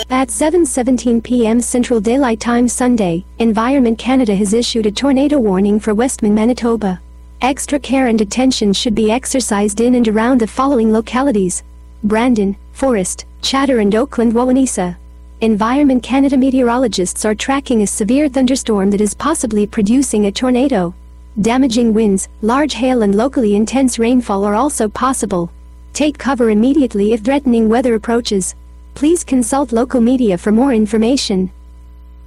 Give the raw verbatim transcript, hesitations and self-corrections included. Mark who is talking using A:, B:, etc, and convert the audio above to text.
A: At seven seventeen p m Central Daylight Time Sunday, Environment Canada has issued a tornado warning for Westman, Manitoba. Extra care and attention should be exercised in and around the following localities: Brandon, Forest, Chatter and Oakland, Wawanesa. Environment Canada meteorologists are tracking a severe thunderstorm that is possibly producing a tornado. Damaging winds, large hail and locally intense rainfall are also possible. Take cover immediately if threatening weather approaches. Please consult local media for more information.